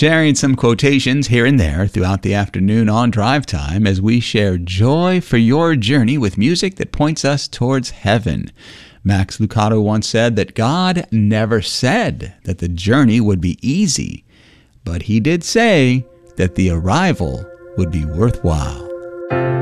sharing some quotations here and there throughout the afternoon on Drive Time as we share joy for your journey with music that points us towards heaven. Max Lucado once said that God never said that the journey would be easy, but he did say that the arrival would be worthwhile.